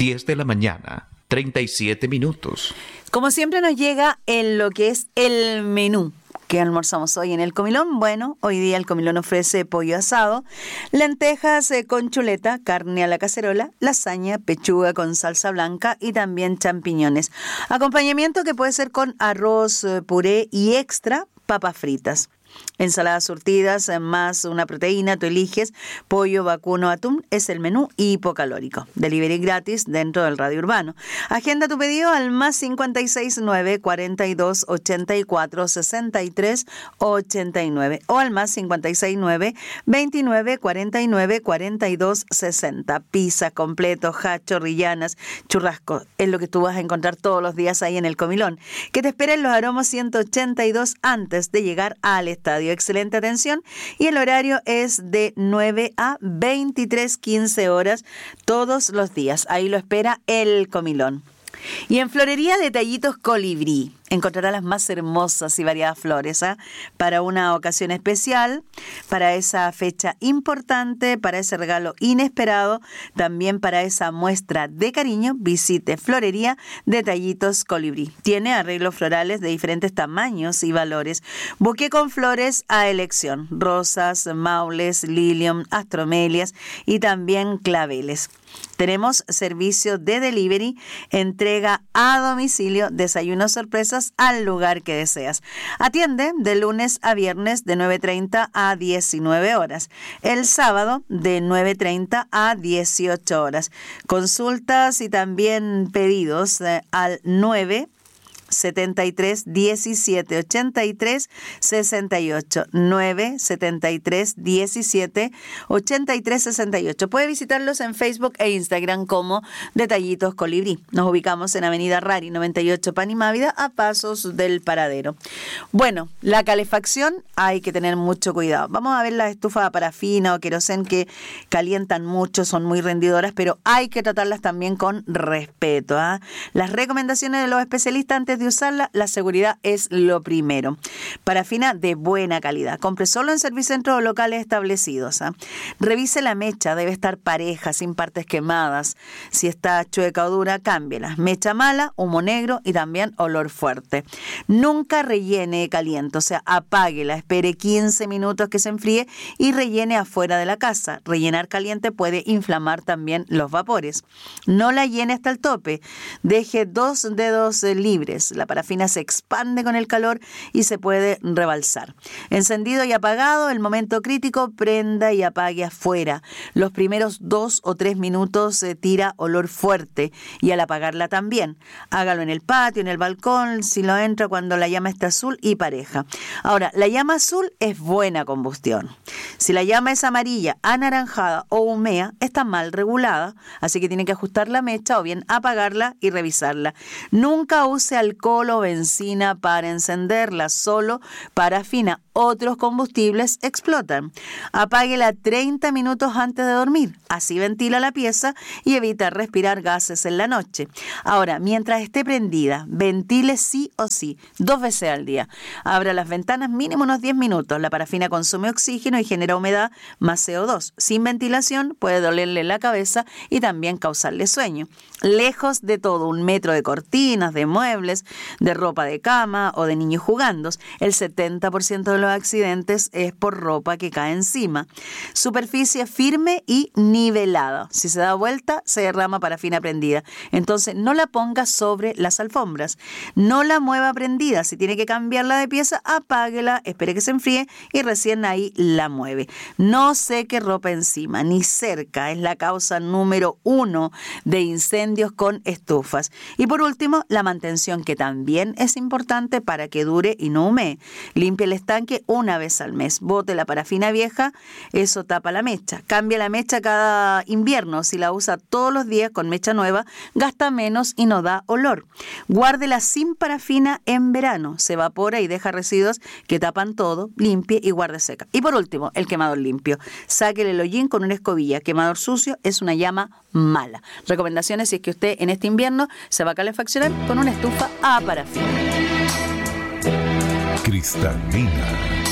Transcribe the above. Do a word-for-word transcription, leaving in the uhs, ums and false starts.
diez de la mañana, treinta y siete minutos. Como siempre nos llega en lo que es el menú que almorzamos hoy en el comilón. Bueno, hoy día el comilón ofrece pollo asado, lentejas eh, con chuleta, carne a la cacerola, lasaña, pechuga con salsa blanca y también champiñones. Acompañamiento que puede ser con arroz, eh, puré y extra papas fritas. Ensaladas surtidas más una proteína, tú eliges pollo, vacuno, atún, es el menú hipocalórico. Delivery gratis dentro del radio urbano. Agenda tu pedido al más cincuenta y seis nueve, cuarenta y dos, ochenta y cuatro, sesenta y tres, ochenta y nueve o al más cincuenta y seis nueve, veintinueve, cuarenta y nueve, cuarenta y dos, sesenta. Pizza, completo, hacho, rillanas, churrasco, es lo que tú vas a encontrar todos los días ahí en el comilón, que te espera en los Aromos ciento ochenta y dos antes de llegar al estadio. Excelente atención y el horario es de nueve a veintitrés quince horas todos los días. Ahí lo espera el comilón. Y en Florería Detallitos Colibrí encontrará las más hermosas y variadas flores, ¿eh? Para una ocasión especial, para esa fecha importante, para ese regalo inesperado, también para esa muestra de cariño, visite Florería Detallitos Colibrí. Tiene arreglos florales de diferentes tamaños y valores. Buqué con flores a elección, rosas, maules, lilium, astromelias y también claveles. Tenemos servicio de delivery, entrega a domicilio, desayunos sorpresas al lugar que deseas. Atiende de lunes a viernes de nueve treinta a diecinueve horas. El sábado de nueve treinta a dieciocho horas. Consultas y también pedidos eh, al nueve setenta y tres, diecisiete, ochenta y tres, sesenta y ocho. nueve setenta y tres, diecisiete, ochenta y tres, sesenta y ocho. Puede visitarlos en Facebook e Instagram como Detallitos Colibrí. Nos ubicamos en Avenida Rari noventa y ocho Panimávida, a pasos del paradero. Bueno, la calefacción hay que tener mucho cuidado. Vamos a ver las estufas a parafina o querosén que calientan mucho, son muy rendidoras, pero hay que tratarlas también con respeto, ¿eh? Las recomendaciones de los especialistas antes de usarla, la seguridad es lo primero. Parafina de buena calidad. Compre solo en servicentros o locales establecidos, ¿eh? Revise la mecha, debe estar pareja, sin partes quemadas. Si está chueca o dura, cámbiela. Mecha mala, humo negro y también olor fuerte. Nunca rellene caliente, o sea, apáguela, espere quince minutos que se enfríe y rellene afuera de la casa. Rellenar caliente puede inflamar también los vapores. No la llene hasta el tope. Deje dos dedos libres. La parafina se expande con el calor y se puede rebalsar. Encendido y apagado, el momento crítico, prenda y apague afuera. Los primeros dos o tres minutos se tira olor fuerte y al apagarla también. Hágalo en el patio, en el balcón, si lo entra cuando la llama está azul y pareja. Ahora, la llama azul es buena combustión. Si la llama es amarilla, anaranjada o humea, está mal regulada, así que tiene que ajustar la mecha o bien apagarla y revisarla. Nunca use alcohol o benzina para encenderla, solo parafina. Otros combustibles explotan. Apáguela treinta minutos antes de dormir, así ventila la pieza y evita respirar gases en la noche. Ahora, mientras esté prendida, ventile sí o sí, dos veces al día. Abra las ventanas mínimo unos diez minutos. La parafina consume oxígeno y genera humedad más C O dos. Sin ventilación puede dolerle la cabeza y también causarle sueño. Lejos de todo, un metro de cortinas, de muebles, de ropa de cama o de niños jugando. El setenta por ciento de los accidentes es por ropa que cae encima. Superficie firme y nivelada. Si se da vuelta, se derrama parafina prendida. Entonces, no la ponga sobre las alfombras. No la mueva prendida. Si tiene que cambiarla de pieza, apáguela, espere que se enfríe y recién ahí la mueve. No seque ropa encima, ni cerca. Es la causa número uno de incendios con estufas. Y por último, la mantención, que también es importante para que dure y no humee. Limpie el estanque una vez al mes. Bote la parafina vieja, eso tapa la mecha. Cambia la mecha cada invierno. Si la usa todos los días con mecha nueva, gasta menos y no da olor. Guárdela sin parafina en verano. Se evapora y deja residuos que tapan todo. Limpie y guarde seca. Y por último, el quemador limpio. Sáquele el hollín con una escobilla. Quemador sucio es una llama mala. Recomendaciones si es que usted en este invierno se va a calefaccionar con una estufa a parafina. Cristalina.